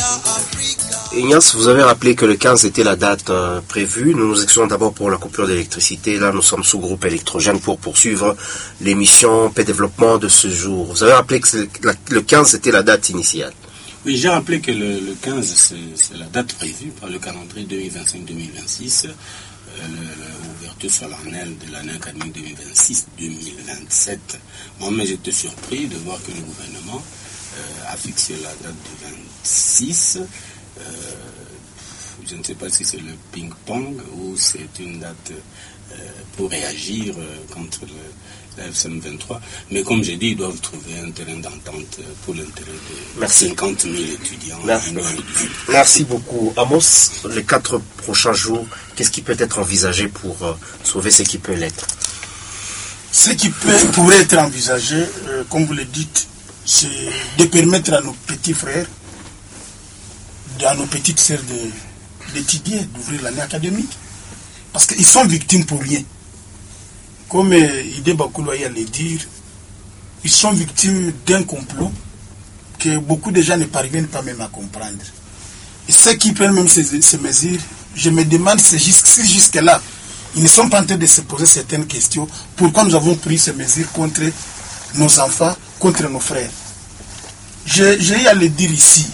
Ignace, vous avez rappelé que le 15 était la date prévue. Nous nous excusons d'abord pour la coupure d'électricité. Là, nous sommes sous groupe électrogène pour poursuivre l'émission Paix Développement de ce jour. Vous avez rappelé que le 15 était la date initiale. Oui, j'ai rappelé que le 15, c'est la date prévue par le calendrier 2025-2026, l'ouverture solennelle de l'année académique 2026-2027. Moi-même, j'étais surpris de voir que le gouvernement a fixé la date du 26. Je ne sais pas si c'est le ping-pong ou c'est une date pour réagir contre la FCM 23. Mais comme j'ai dit, ils doivent trouver un terrain d'entente pour l'intérêt de 50 000 étudiants. Merci beaucoup. Amos, les 4 prochains jours, qu'est-ce qui peut être envisagé pour sauver ce qui peut l'être? Ce qui pourrait être envisagé, comme vous le dites, c'est de permettre à nos petits frères, à nos petites sœurs d'étudier, d'ouvrir l'année académique. Parce qu'ils sont victimes pour rien. Comme Ide Bakouloye allait dire, ils sont victimes d'un complot que beaucoup de gens ne parviennent pas même à comprendre. Et ceux qui prennent même ces mesures, je me demande si jusque-là, ils ne sont pas en train de se poser certaines questions. Pourquoi nous avons pris ces mesures contre nos enfants, contre nos frères? J'ai eu à le dire ici.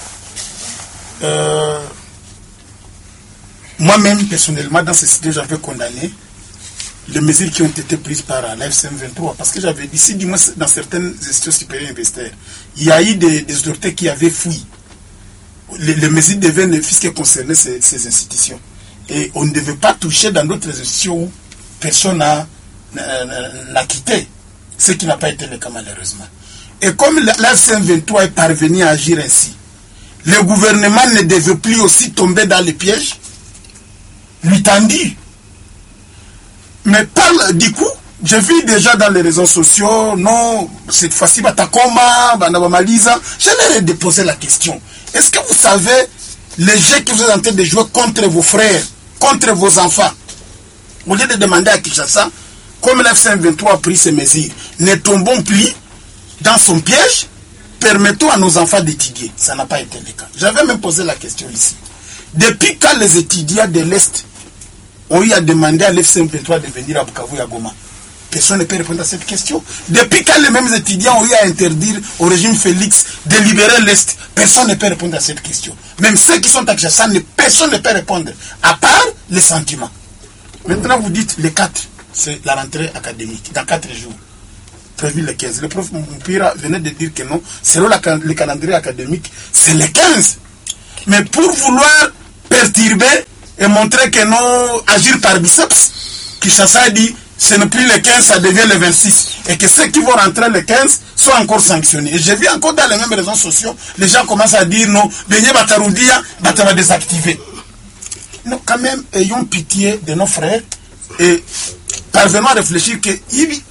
Moi-même, personnellement, dans ce studio, j'avais condamné les mesures qui ont été prises par la FCM 23. Parce que j'avais dit, si du moins dans certaines institutions supérieures universitaires, il y a eu des autorités qui avaient fui. Les mesures devaient ne fût-ce que concerner ces institutions. Et on ne devait pas toucher dans d'autres institutions où personne n'a quitté. Ce qui n'a pas été le cas malheureusement. Et comme la FCM 23 est parvenue à agir ainsi, le gouvernement ne devait plus aussi tomber dans les pièges lui tendu. Mais du coup, j'ai vu déjà dans les réseaux sociaux, non, cette fois-ci, Batakoma, Banabamaliza, je leur ai déposé la question. Est-ce que vous savez les jeux que vous êtes en train de jouer contre vos frères, contre vos enfants? Au lieu de demander à Kinshasa, comme l'FCM 23 a pris ces mesures, ne tombons plus dans son piège, permettons à nos enfants d'étudier. Ça n'a pas été le cas. J'avais même posé la question ici. Depuis quand les étudiants de l'Est ont eu à demander à l'FCM 23 de venir à Bukavu et à Goma? Personne ne peut répondre à cette question. Depuis quand les mêmes étudiants ont eu à interdire au régime Félix de libérer l'Est? Personne ne peut répondre à cette question. Même ceux qui sont à Kinshasa, personne ne peut répondre, à part les sentiments. Maintenant, vous dites les 4, c'est la rentrée académique, dans 4 jours. Prévu le 15. Le prof Moupira venait de dire que non, selon le calendrier académique, c'est le 15. Mais pour vouloir perturber et montrer que non, agir par biceps, Kinshasa a dit, ce n'est plus le 15, ça devient le 26. Et que ceux qui vont rentrer le 15 soient encore sanctionnés. Et j'ai vu encore dans les mêmes réseaux sociaux, les gens commencent à dire non, Benye Bataroudia, va désactiver. Non, quand même, ayons pitié de nos frères et parvenons à réfléchir que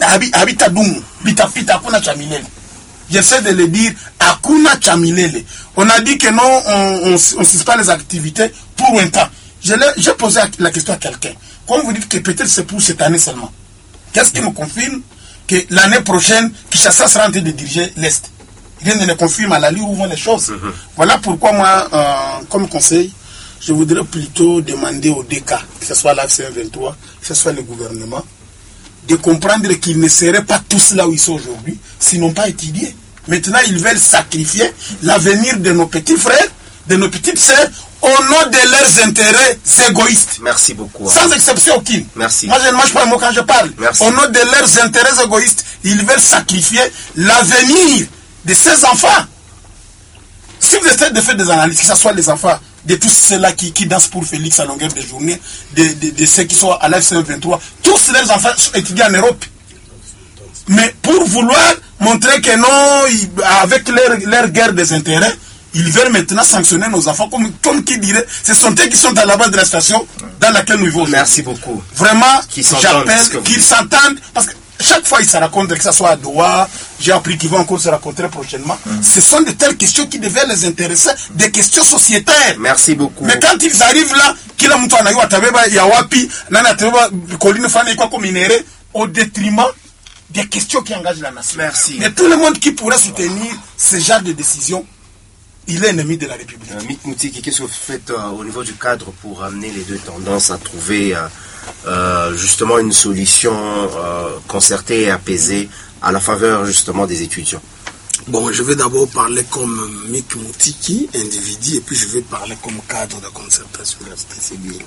j'essaie de le dire, Akuna Chamilele. On a dit que non, on ne suspend les activités pour un temps. J'ai posé la question à quelqu'un. Comme vous dites que peut-être c'est pour cette année seulement. Qu'est-ce qui me confirme que l'année prochaine, Kinshasa sera en train de diriger l'Est? Rien ne le confirme à la lieu où vont les choses. Voilà pourquoi moi, comme conseil, je voudrais plutôt demander aux DK, que ce soit la FCM 23, que ce soit le gouvernement, de comprendre qu'ils ne seraient pas tous là où ils sont aujourd'hui, s'ils n'ont pas étudié. Maintenant, ils veulent sacrifier l'avenir de nos petits frères, de nos petites sœurs, au nom de leurs intérêts égoïstes. Merci beaucoup. Sans exception aucune. Merci. Moi, je ne mange pas le mot quand je parle. Merci. Au nom de leurs intérêts égoïstes, ils veulent sacrifier l'avenir de ces enfants. Si vous essayez de faire des analyses, que ce soit les enfants de tous ceux-là qui dansent pour Félix à longueur de journée, de ceux qui sont à la FCM 23, tous leurs enfants étudient en Europe. Mais pour vouloir montrer que non, avec leur guerre des intérêts, ils veulent maintenant sanctionner nos enfants, comme qui dirait, ce sont eux qui sont à la base de la station dans laquelle nous vivons. Merci beaucoup. Vraiment, j'appelle qu'ils s'entendent, parce que chaque fois ils se rencontrent, que ce soit à Doha, j'ai appris qu'ils vont encore se rencontrer prochainement. Ce sont de telles questions qui devaient les intéresser, des questions sociétaires. Merci beaucoup. Mais quand ils arrivent là, kila mtu anayua tabeba ya wapi, nana tabeba colline fana iko minéré, au détriment des questions qui engagent la nation. Merci. Mais tout le monde qui pourrait soutenir ce genre de décision, il est ennemi de la République. Mick Moutiki, qu'est-ce que vous faites au niveau du cadre pour amener les deux tendances à trouver justement une solution concertée et apaisée à la faveur justement des étudiants? Bon, je vais d'abord parler comme Mick Moutiki, individu, et puis je vais parler comme cadre de concertation de la société civile.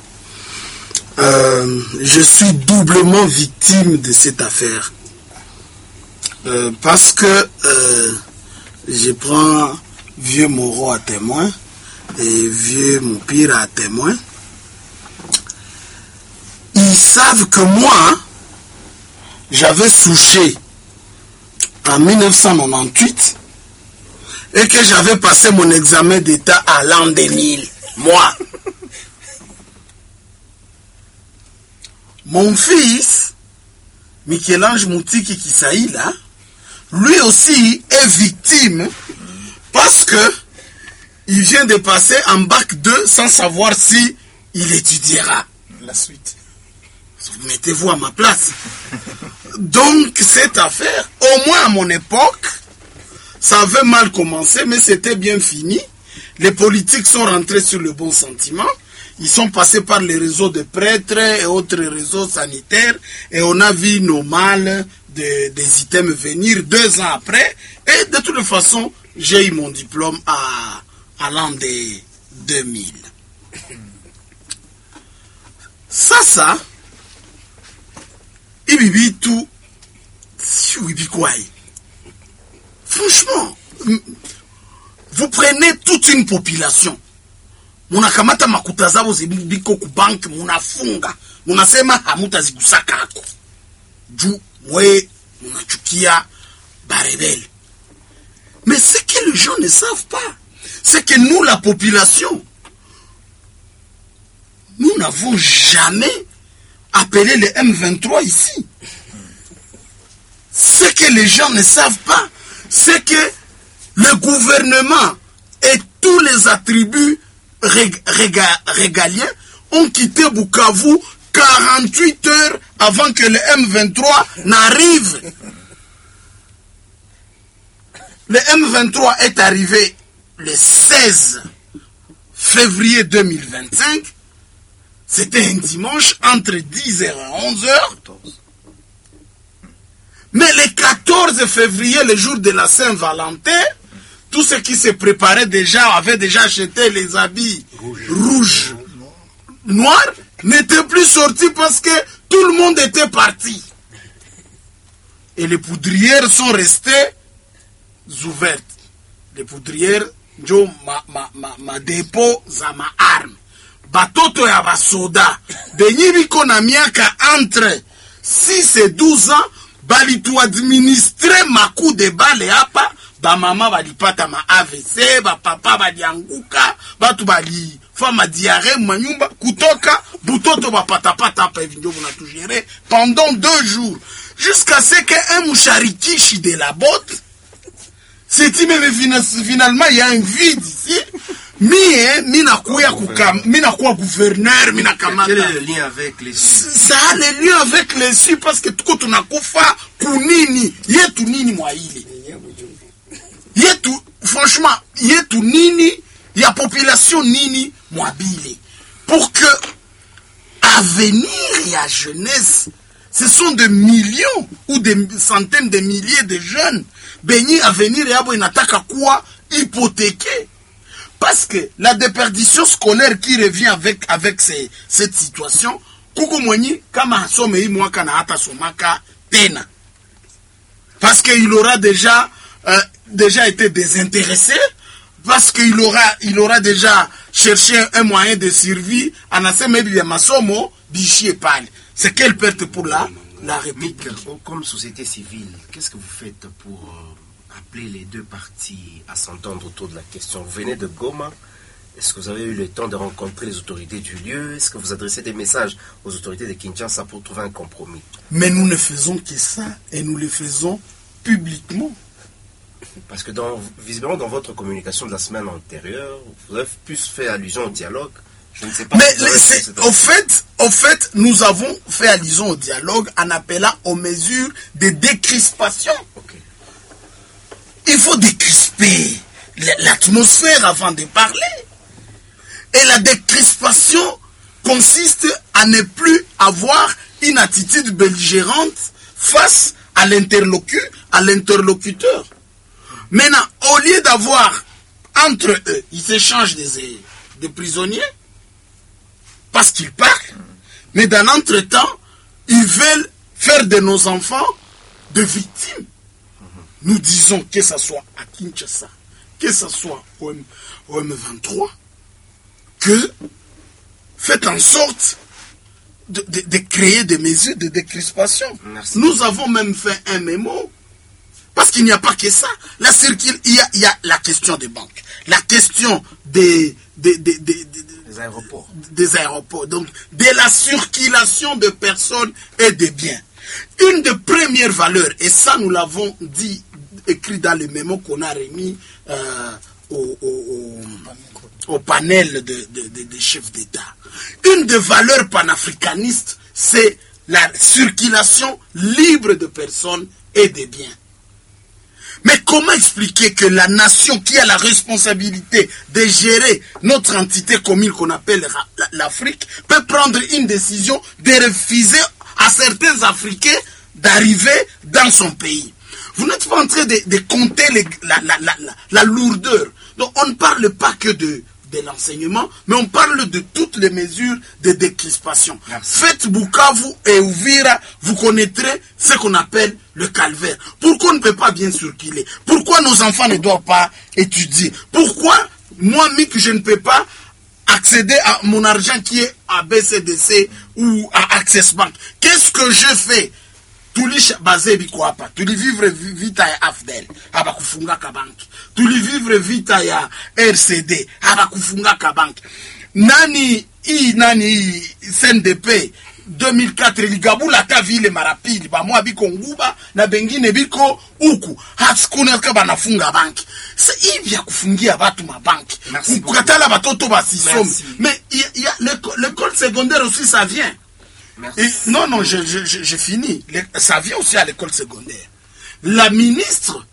Je suis doublement victime de cette affaire. Parce que je prends vieux Moreau à témoin et vieux Moupira à témoin. Ils savent que moi, j'avais souché en 1998 et que j'avais passé mon examen d'état à l'an 2000. Moi. Mon fils, Michel-Ange Moutiki Kisaï, là, lui aussi est victime parce que il vient de passer en bac 2 sans savoir si il étudiera. La suite. Mettez-vous à ma place. Donc, cette affaire, au moins à mon époque, ça avait mal commencé, mais c'était bien fini. Les politiques sont rentrés sur le bon sentiment. Ils sont passés par les réseaux de prêtres et autres réseaux sanitaires et on a vu nos mâles des items venir 2 ans après. Et de toute façon, j'ai eu mon diplôme à l'an des 2000. Ça, ibibi tout, ibibi quoi. Franchement, vous prenez toute une population. Munakamata makuta zao zibiko kubank, munafunga. Munasema hamutazigusa kako. Juu mwe munachukia barebel. Mais ce que les gens ne savent pas, c'est que nous, la population, nous n'avons jamais appelé les M23 ici. Ce que les gens ne savent pas, c'est que le gouvernement et tous les attributs régaliens ont quitté Bukavu 48 heures avant que le M23 n'arrive. Le M23 est arrivé le 16 février 2025. C'était un dimanche entre 10h et 11h. Mais le 14 février, le jour de la Saint-Valentin, tous ceux qui se préparaient déjà, avaient déjà acheté les habits rouges, noirs, n'étaient plus sortis parce que tout le monde était parti. Et les poudrières sont restées ouvertes. Les poudrières, jo ma dépôt, za ma arme. Batoto ya basoda. Benyi biko na miaka entre 6 et 12 ans, bali tu administrer maku de bale hapa. Ba mama balipata ma AVC, ba papa balianguka, batu bali fama diarrhée manyumba kutoka butoto ba patapata hapa hivi ndio mnatugere pendant 2 jours jusqu'à ce que un moucharikishi de la botte c'est même finalement il y a un vide ici. Mina kuwa gouverneur, mina kamata. Quel est le lien avec les Sud? Ça a le lien avec les Sud parce que tuko tunakufa kunini yetu nini mwa ile. Yetu, franchement, yetu nini, ya population nini, mwabile. Pour que, avenir et à jeunesse, ce sont des millions ou des centaines de milliers de jeunes, béni avenir et abo inataka quoi, hypothéquer. Parce que la déperdition scolaire qui revient avec cette situation, kuku mwenye, kama asome mwaka na hata somaka tena. Parce qu'il aura déjà été désintéressé, parce qu'il aura déjà cherché un moyen de survie, en assemblée de masomo, bichi et pâle. C'est quelle perte pour la République? Comme société civile, qu'est-ce que vous faites pour appeler les deux parties à s'entendre autour de la question? Vous venez de Goma. Est-ce que vous avez eu le temps de rencontrer les autorités du lieu? Est-ce que vous adressez des messages aux autorités de Kinshasa pour trouver un compromis? Mais nous ne faisons que ça, et nous le faisons publiquement. Parce que visiblement dans votre communication de la semaine antérieure, vous avez plus fait allusion au dialogue. Je ne sais pas. Mais au fait, nous avons fait allusion au dialogue en appelant aux mesures de décrispation. Okay. Il faut décrisper. l'atmosphère avant de parler. Et la décrispation consiste à ne plus avoir une attitude belligérante face à l'interlocuteur. Maintenant, au lieu d'avoir entre eux, ils s'échangent des prisonniers parce qu'ils parlent, mais dans l'entretemps, ils veulent faire de nos enfants des victimes. Nous disons que ce soit à Kinshasa, que ce soit au M23, que faites en sorte de créer des mesures de décrispation. Merci. Nous avons même fait un mémo, parce qu'il n'y a pas que ça. Il y a la question des banques, la question des aéroports, donc de la circulation de personnes et de biens. Une des premières valeurs, et ça nous l'avons dit, écrit dans le mémo qu'on a remis au panel des chefs d'État. Une des valeurs panafricanistes, c'est la circulation libre de personnes et de biens. Mais comment expliquer que la nation qui a la responsabilité de gérer notre entité commune qu'on appelle l'Afrique peut prendre une décision de refuser à certains Africains d'arriver dans son pays? Vous n'êtes pas en train de compter la lourdeur. Donc on ne parle pas que de l'enseignement, mais on parle de toutes les mesures de décrispation. Faites Bukavu et Uvira, vous connaîtrez ce qu'on appelle le calvaire. Pourquoi on ne peut pas bien circuler? Pourquoi nos enfants ne doivent pas étudier? Pourquoi moi, Mick, je ne peux pas accéder à mon argent qui est à BCDC ou à Access Bank? Qu'est-ce que je fais? Tulisha bazebi kwa hapa, tulivivre vita ya AFDEL, hapa kufunga kabanki. Tulivivre vita ya RCD, hapa kufunga kabanki. Nani CNDP 2004 ligabula ta vile marapili, ba mwa biko nguba na bengine biko huku. Hatskuna kaba nafunga banki. C'est hivi ya kufungia watu mabanki. Kukatala batoto basisome. Mais il y a l'école secondaire aussi, ça vient. Et, non, j'ai fini. Ça vient aussi à l'école secondaire. La ministre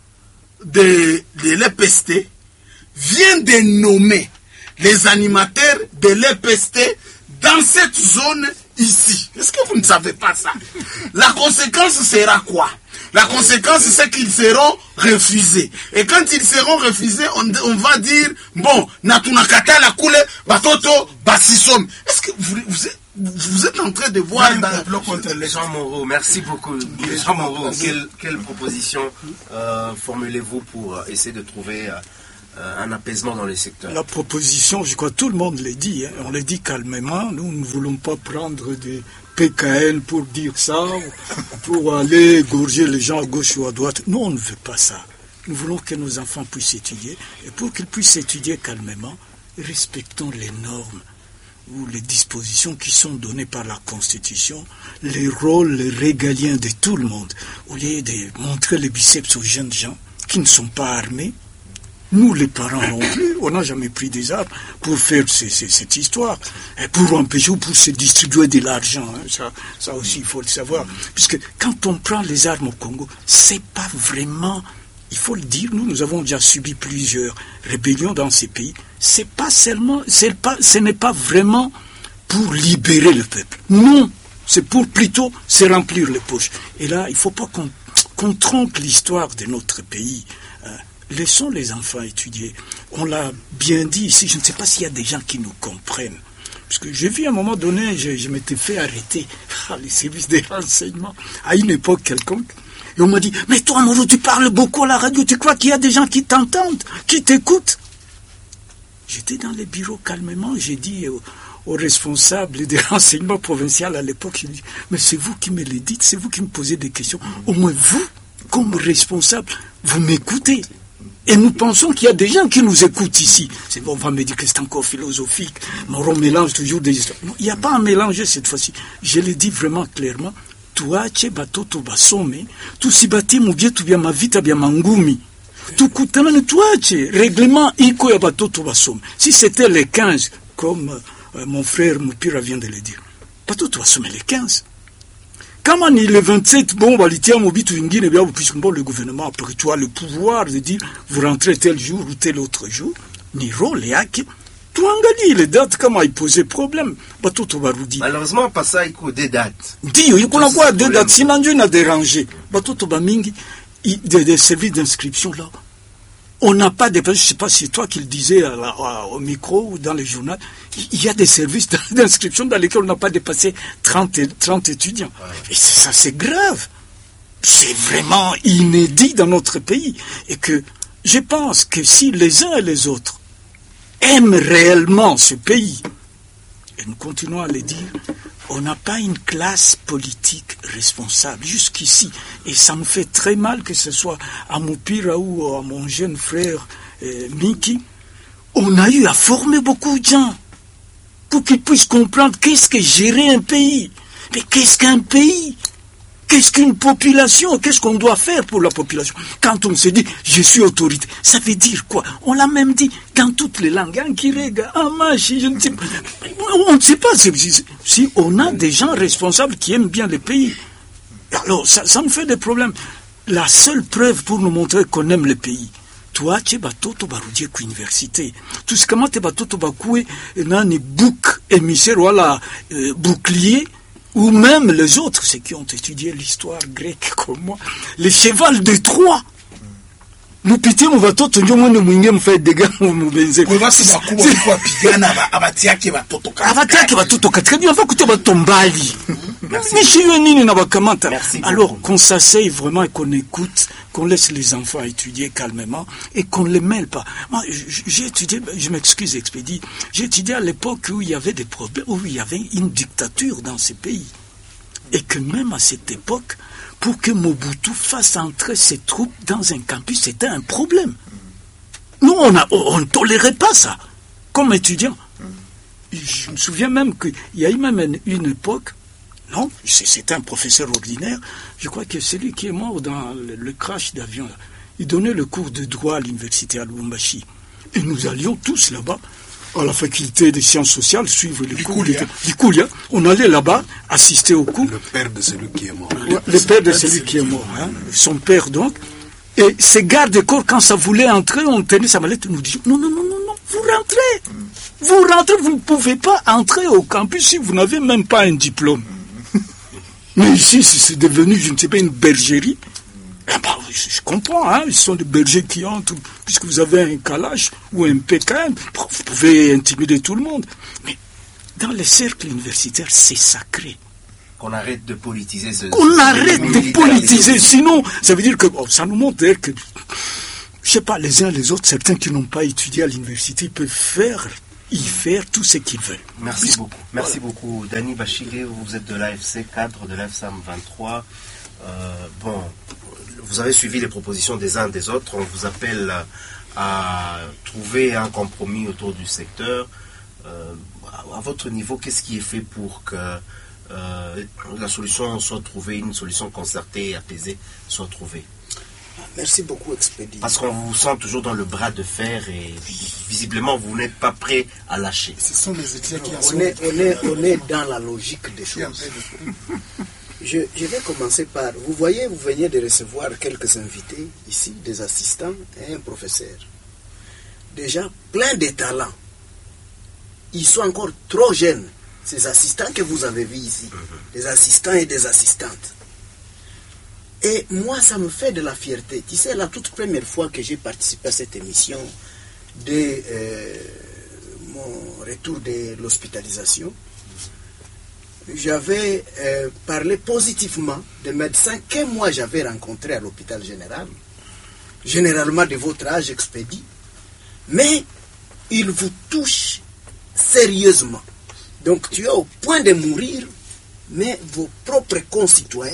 de l'EPST vient de nommer les animateurs de l'EPST dans cette zone ici. Est-ce que vous ne savez pas ça? La conséquence sera quoi? La conséquence, c'est qu'ils seront refusés. Et quand ils seront refusés, on va dire, bon, natunakata la koule, batoto, basisom. Est-ce que vous êtes en train de voir dans le bloc contre les gens moraux? Merci beaucoup. Les gens moraux, quelle proposition formulez-vous pour essayer de trouver un apaisement dans les secteurs? La proposition, je crois, tout le monde l'a dit. Hein. On l'a dit calmement. Nous ne voulons pas prendre des PKN pour dire ça, pour aller égorger les gens à gauche ou à droite. Nous, on ne veut pas ça. Nous voulons que nos enfants puissent étudier. Et pour qu'ils puissent étudier calmement, respectons les normes ou les dispositions qui sont données par la Constitution, les rôles, les régaliens de tout le monde. Au lieu de montrer les biceps aux jeunes gens qui ne sont pas armés, nous, les parents non plus, on n'a jamais pris des armes pour faire cette histoire, et pour empêcher ou pour se distribuer de l'argent. Hein. Ça aussi, il faut le savoir. Puisque quand on prend les armes au Congo, c'est pas vraiment, il faut le dire, nous avons déjà subi plusieurs rébellions dans ces pays. C'est pas seulement, ce n'est pas vraiment pour libérer le peuple. Non, c'est pour plutôt se remplir les poches. Et là, il ne faut pas qu'on trompe l'histoire de notre pays. Laissons les enfants étudier. On l'a bien dit ici, je ne sais pas s'il y a des gens qui nous comprennent. Parce que j'ai vu à un moment donné, je m'étais fait arrêter les services de renseignement à une époque quelconque. Et on m'a dit, mais toi, Moro, tu parles beaucoup à la radio, tu crois qu'il y a des gens qui t'entendent, qui t'écoutent? J'étais dans les bureaux calmement, j'ai dit aux responsables des renseignements provinciaux à l'époque, je dis, mais c'est vous qui me le dites, c'est vous qui me posez des questions. Au moins vous, comme responsable, vous m'écoutez. Et nous pensons qu'il y a des gens qui nous écoutent ici. C'est bon, on va me dire que c'est encore philosophique. Mais on mélange toujours des histoires. Non, il n'y a pas à mélanger cette fois-ci. Je le dis vraiment clairement. Tuache batoto basome, tusibati mubye tubya mavita bya mangumi. Tukutana ni tuache. Règlement iko ya batoto basome. Si c'était les 15, comme mon frère Moupira vient de le dire. Batoto basome les 15. Kama ni le 27, bon, walitia mobitu ingine, bien, puisque bon, le gouvernement, après toi, le pouvoir de dire, vous rentrez tel jour ou tel autre jour, ni rôle yake, tuangalie les dates kama iposait problème. Batoto barudi. Malheureusement, pas ça, il y a des dates. Dio, il y a quoi deux dates, si mandieu n'a dérangé. Batoto bamingi, des services d'inscription là. On n'a pas dépassé, je ne sais pas si c'est toi qui le disais au micro ou dans le journal, il y a des services d'inscription dans lesquels on n'a pas dépassé 30 étudiants. Et ça, c'est grave. C'est vraiment inédit dans notre pays. Et que je pense que si les uns et les autres aiment réellement ce pays, et nous continuons à le dire, on n'a pas une classe politique responsable jusqu'ici. Et ça me fait très mal que ce soit à Moupira ou à mon jeune frère Miki. On a eu à former beaucoup de gens pour qu'ils puissent comprendre qu'est-ce que gérer un pays. Mais qu'est-ce qu'un pays? Qu'est-ce qu'une population? Qu'est-ce qu'on doit faire pour la population? Quand on se dit « je suis autorité », ça veut dire quoi? On l'a même dit dans toutes les langues. Je ne sais pas. On ne sait pas si on a des gens responsables qui aiment bien le pays. Alors, ça me fait des problèmes. La seule preuve pour nous montrer qu'on aime le pays, toi, tu es batoto barudie ku université. Tout ce que tu es batoto bakoué, nani bouc émissaire, voilà, bouclier, ou même les autres, ceux qui ont étudié l'histoire grecque comme moi, les chevals de Troie. Mupite muvatoto ndio mwene mwingie mfaye dega mubenze. Kwa basi bakubwa kwa pigana abatiake batoto katika. Abatiake batoto katika ndio va kutoba tombali. Nishiwe nini na bakamata. Alors qu'on s'asseye vraiment et qu'on écoute, qu'on laisse les enfants étudier calmement et qu'on ne les mêle pas. Moi j'ai étudié, je m'excuse Expédie, j'ai étudié à l'époque où il y avait des problèmes, où il y avait une dictature dans ces pays. Et que même à cette époque, pour que Mobutu fasse entrer ses troupes dans un campus, c'était un problème. Nous, on ne tolérait pas ça, comme étudiants. Je me souviens même qu'il y a eu même une époque, non, c'était un professeur ordinaire, je crois que celui qui est mort dans le crash d'avion, il donnait le cours de droit à l'université à Lubumbashi. Et nous allions tous là-bas, à la faculté des sciences sociales, suivre les cours d'Ikulia. On allait là-bas, assister aux cours. Le père de celui qui est mort. Le père de celui qui est mort, hein, son père donc. Et ces gardes-corps, quand ça voulait entrer, on tenait sa mallette, nous disions, non, vous rentrez, vous ne pouvez pas entrer au campus si vous n'avez même pas un diplôme. Mais ici, c'est devenu, je ne sais pas, une bergerie. Ah bah, je comprends, hein, ils sont des bergers qui entrent, puisque vous avez un calage ou un PKM, vous pouvez intimider tout le monde. Mais dans les cercles universitaires, c'est sacré. Qu'on arrête de politiser Qu'on arrête de politiser, sinon, ça veut dire que ça nous montre que, je sais pas, les uns et les autres, certains qui n'ont pas étudié à l'université, ils peuvent y faire tout ce qu'ils veulent. Merci beaucoup. Merci beaucoup. Dani Bachilé, vous êtes de l'AFC, cadre de l'AFSAM 23. Bon, vous avez suivi les propositions des uns des autres. On vous appelle à trouver un compromis autour du secteur. À votre niveau, qu'est-ce qui est fait pour que la solution soit trouvée, une solution concertée et apaisée soit trouvée? Merci beaucoup, Expédie. Parce qu'on vous sent toujours dans le bras de fer et visiblement vous n'êtes pas prêt à lâcher. Ce sont les étudiants qui on est dans la logique des choses. Je vais commencer par... Vous voyez, vous veniez de recevoir quelques invités ici, des assistants et un professeur. Déjà, plein de talents. Ils sont encore trop jeunes, ces assistants que vous avez vus ici. Des assistants et des assistantes. Et moi, ça me fait de la fierté. Tu sais, la toute première fois que j'ai participé à cette émission de mon retour de l'hospitalisation, j'avais parlé positivement des médecins que moi j'avais rencontrés à l'hôpital général, généralement de votre âge, Expédie, mais ils vous touchent sérieusement. Donc tu es au point de mourir, mais vos propres concitoyens,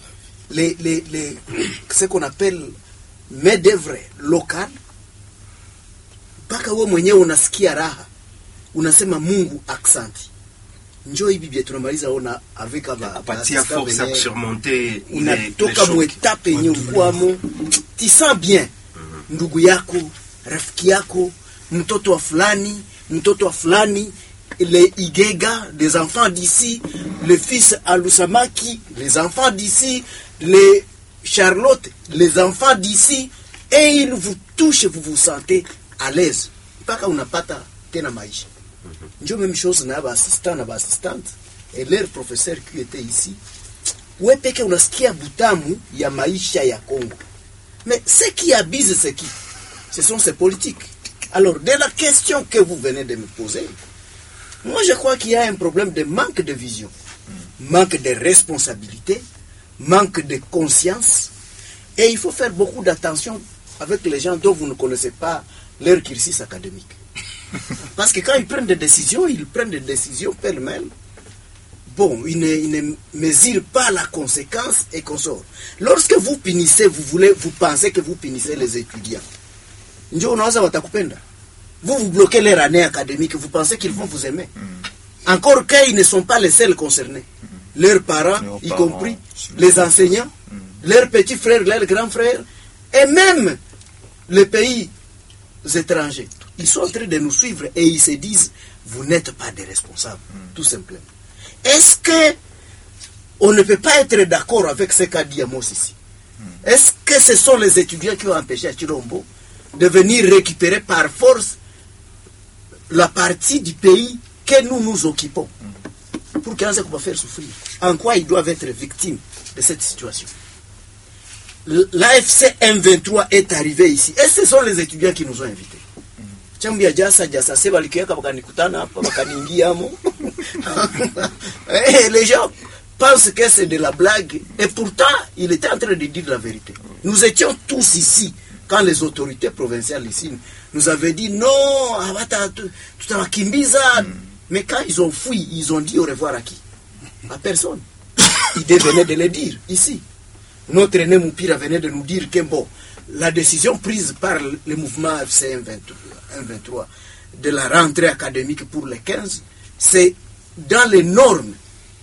ce qu'on appelle main-d'œuvre locale, mpaka wewe mwenyewe unasikia raha, unasema Mungu aksanti. Njoo hivi bia tunamaliza ona avec kupatia force à surmonter unatoka mwetape yenye ukwamo, tu sens bien ndugu yako, rafiki yako, mtoto wa fulani les Igega, les enfants d'ici, le fils Alusamaki, les enfants d'ici, les Charlotte, les enfants d'ici, et ils vous touchent, vous vous sentez à l'aise. Pas qu'on n'a pas tena maïs. J'ai même chose na assistant, na assistante, et leur professeur qui était ici. Ouais, peke unasikia butamu ya maisha ya Congo. Mais ce qui abuse, c'est qui? Ce sont ces politiques. Alors, de la question que vous venez de me poser, moi je crois qu'il y a un problème de manque de vision, manque de responsabilité, manque de conscience, et il faut faire beaucoup d'attention avec les gens dont vous ne connaissez pas leur cursus académique. Parce que quand ils prennent des décisions pêle-mêle. Bon, ils ne mesurent pas la conséquence et qu'on sort. Lorsque vous punissez, vous pensez que vous punissez les étudiants. Vous bloquez leur année académique, vous pensez qu'ils vont vous aimer. Encore qu'ils ne sont pas les seuls concernés. Leurs parents, y compris, les enseignants, leurs petits frères, leurs grands frères, et même les pays étrangers. Ils sont en train de nous suivre et ils se disent, vous n'êtes pas des responsables, tout simplement. Est-ce que on ne peut pas être d'accord avec ce qu'a dit Amos ici? Est-ce que ce sont les étudiants qui ont empêché à Chilombo de venir récupérer par force la partie du pays que nous nous occupons pour qu'on va faire souffrir? En quoi ils doivent être victimes de cette situation? L'AFC M23 est arrivé ici. Et ce sont les étudiants qui nous ont invités. Les gens pensent que c'est de la blague et pourtant il était en train de dire la vérité. Nous étions tous ici quand les autorités provinciales ici nous avaient dit non, mais quand ils ont fui, ils ont dit au revoir à qui? À personne. Ils venaient de le dire ici. Notre aîné Moupira venait de nous dire que bon, la décision prise par le mouvement FC M23 de la rentrée académique pour les 15, c'est dans les normes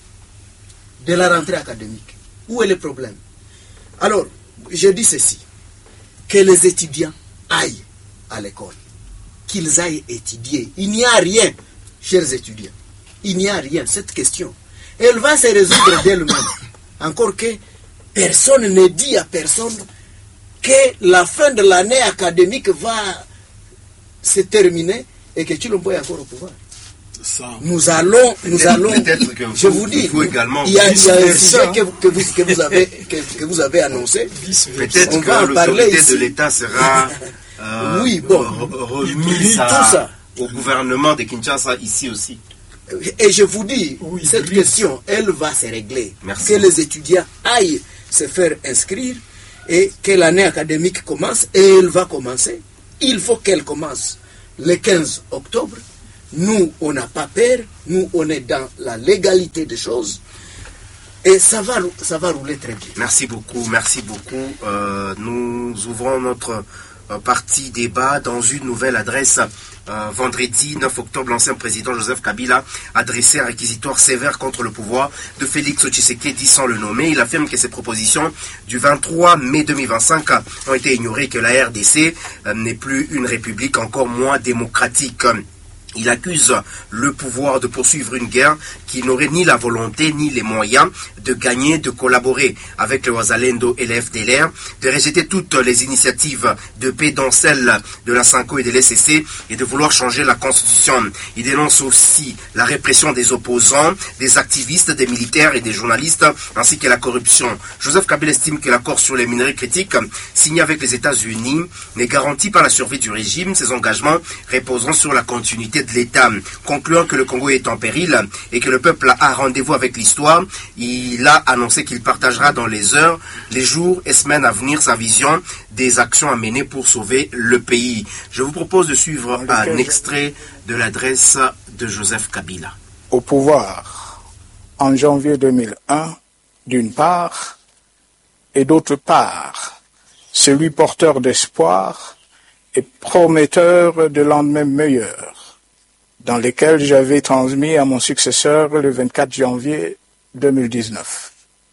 de la rentrée académique. Où est le problème? Alors, je dis ceci, que les étudiants aillent à l'école, qu'ils aillent étudier. Il n'y a rien, chers étudiants, il n'y a rien, cette question. Elle va se résoudre d'elle-même. Encore que personne ne dit à personne que la fin de l'année académique va se terminer et que Chilombo est encore au pouvoir. Nous allons, je vous dis, il y a un sujet que vous avez annoncé. Peut-être que l'autorité de l'État sera oui, bon, remise au gouvernement de Kinshasa ici aussi. Et je vous dis, cette question, elle va se régler. Merci. Que les étudiants aillent se faire inscrire et que l'année académique commence, et elle va commencer. Il faut qu'elle commence le 15 octobre. Nous, on n'a pas peur. Nous, on est dans la légalité des choses. Et ça va rouler très bien. Merci beaucoup, merci beaucoup. Nous ouvrons notre partie débat dans une nouvelle adresse. Vendredi 9 octobre, l'ancien président Joseph Kabila a dressé un réquisitoire sévère contre le pouvoir de Félix Tshisekedi sans le nommer. Il affirme que ses propositions du 23 mai 2025 ont été ignorées, que la RDC n'est plus une république, encore moins démocratique. Il accuse le pouvoir de poursuivre une guerre qui n'aurait ni la volonté ni les moyens de gagner, de collaborer avec le Wazalendo et les FDLR, de rejeter toutes les initiatives de paix dont celle de la SANCO et de l'SCC et de vouloir changer la constitution. Il dénonce aussi la répression des opposants, des activistes, des militaires et des journalistes, ainsi que la corruption. Joseph Kabila estime que l'accord sur les minerais critiques signé avec les États-Unis n'est garanti par la survie du régime. Ses engagements reposeront sur la continuité de l'État. Concluant que le Congo est en péril et que le peuple a rendez-vous avec l'histoire, il a annoncé qu'il partagera dans les heures, les jours et semaines à venir sa vision des actions à mener pour sauver le pays. Je vous propose de suivre un extrait de l'adresse de Joseph Kabila. Au pouvoir en janvier 2001, d'une part, et d'autre part, celui porteur d'espoir et prometteur de lendemain meilleur, dans lesquels j'avais transmis à mon successeur le 24 janvier 2019.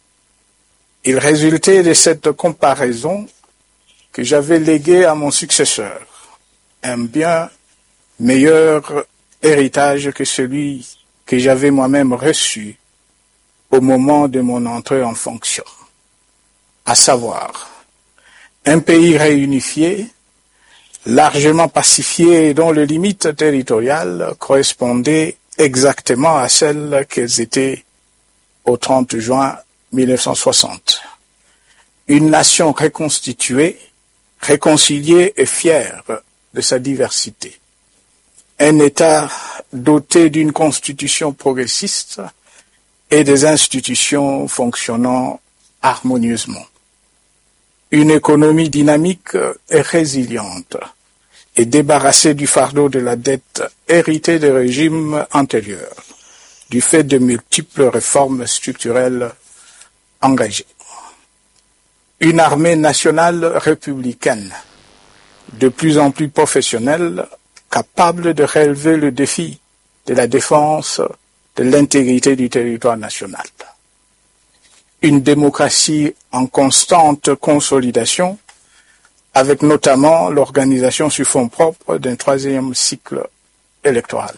Il résultait de cette comparaison que j'avais légué à mon successeur un bien meilleur héritage que celui que j'avais moi-même reçu au moment de mon entrée en fonction, à savoir un pays réunifié, largement pacifié et dont les limites territoriales correspondaient exactement à celles qu'elles étaient au 30 juin 1960. Une nation reconstituée, réconciliée et fière de sa diversité. Un État doté d'une constitution progressiste et des institutions fonctionnant harmonieusement. Une économie dynamique et résiliente et débarrassée du fardeau de la dette héritée des régimes antérieurs, du fait de multiples réformes structurelles engagées. Une armée nationale républicaine, de plus en plus professionnelle, capable de relever le défi de la défense de l'intégrité du territoire national. Une démocratie en constante consolidation, avec notamment l'organisation sur fonds propres d'un 3e cycle électoral.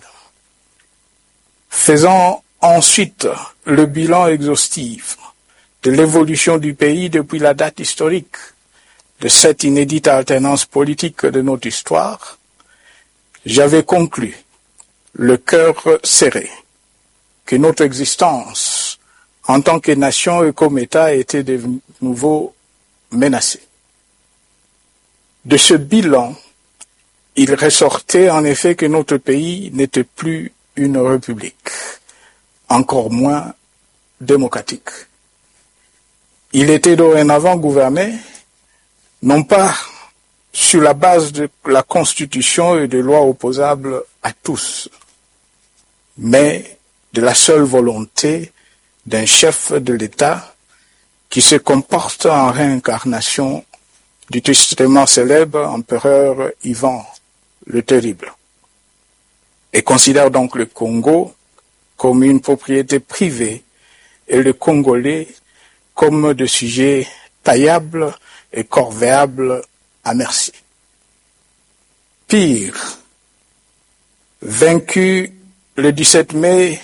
Faisant ensuite le bilan exhaustif de l'évolution du pays depuis la date historique de cette inédite alternance politique de notre histoire, j'avais conclu, le cœur serré, que notre existence en tant que nation et comme État était de nouveau menacée. De ce bilan, il ressortait en effet que notre pays n'était plus une république, encore moins démocratique. Il était dorénavant gouverné, non pas sur la base de la Constitution et de lois opposables à tous, mais de la seule volonté d'un chef de l'État qui se comporte en réincarnation du tristement célèbre empereur Ivan le Terrible, et considère donc le Congo comme une propriété privée et le Congolais comme de sujets taillables et corvéables à merci. Pire, vaincu le 17 mai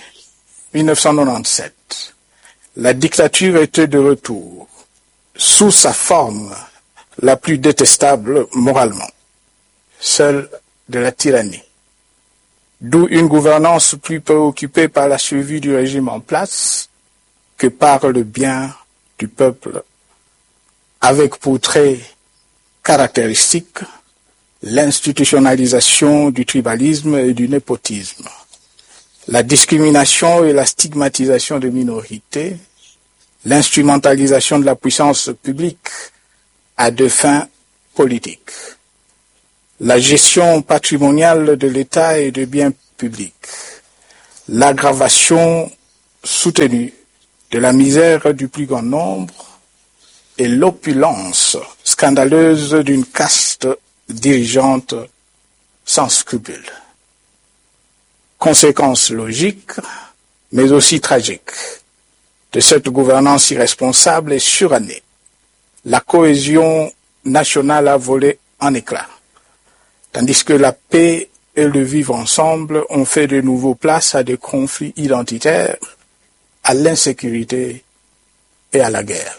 1997, la dictature était de retour, sous sa forme la plus détestable moralement, celle de la tyrannie. D'où une gouvernance plus préoccupée par la survie du régime en place que par le bien du peuple, avec pour trait caractéristique l'institutionnalisation du tribalisme et du népotisme, la discrimination et la stigmatisation des minorités, l'instrumentalisation de la puissance publique à des fins politiques, la gestion patrimoniale de l'État et des biens publics, l'aggravation soutenue de la misère du plus grand nombre et l'opulence scandaleuse d'une caste dirigeante sans scrupules. Conséquence logique, mais aussi tragique, de cette gouvernance irresponsable et surannée. La cohésion nationale a volé en éclats, tandis que la paix et le vivre ensemble ont fait de nouveau place à des conflits identitaires, à l'insécurité et à la guerre.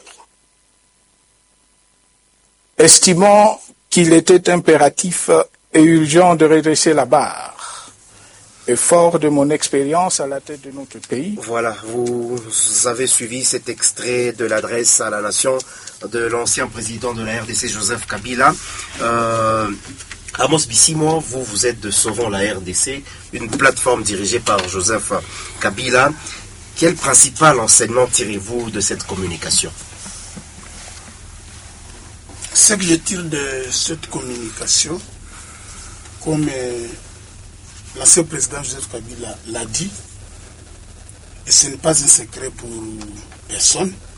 Estimant qu'il était impératif et urgent de redresser la barre, et fort de mon expérience à la tête de notre pays. Voilà, vous avez suivi cet extrait de l'adresse à la nation de l'ancien président de la RDC, Joseph Kabila. Amos Bissimo, vous êtes de Sauvons la RDC, une plateforme dirigée par Joseph Kabila. Quel principal enseignement tirez-vous de cette communication? Ce que je tire de cette communication, comme l'ancien président Joseph Kabila l'a dit, et ce n'est pas un secret pour personne,